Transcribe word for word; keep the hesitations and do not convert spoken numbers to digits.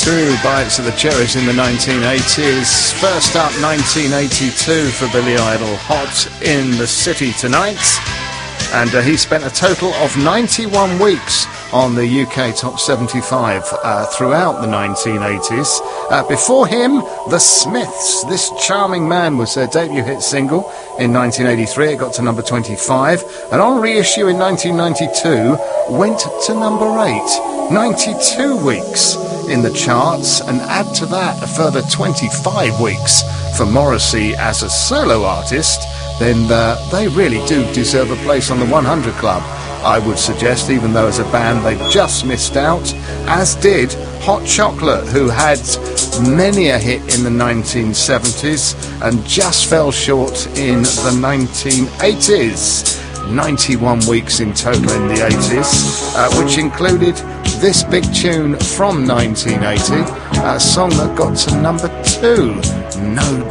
Two Bites of the Cherries in the nineteen eighties. First up, nineteen eighty-two for Billy Idol, Hot in the City Tonight. And uh, he spent a total of ninety-one weeks on the U K Top seventy-five uh, throughout the nineteen eighties. Uh, before him, The Smiths. This Charming Man was their debut hit single in nineteen eighty-three. It got to number twenty-five. And on reissue in nineteen ninety-two, went to number eight. ninety-two weeks in the charts, and add to that a further twenty-five weeks for Morrissey as a solo artist, then uh, they really do deserve a place on the one hundred Club, I would suggest, even though as a band they've just missed out, as did Hot Chocolate, who had many a hit in the nineteen seventies and just fell short in the nineteen eighties. ninety-one weeks in total in the eighties, uh, which included this big tune from nineteen eighty, a song that got to number two, No